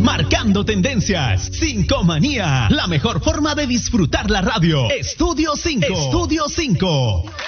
Marcando tendencias. Cinco Manía. La mejor forma de disfrutar la radio. Estudio 5. Estudio 5.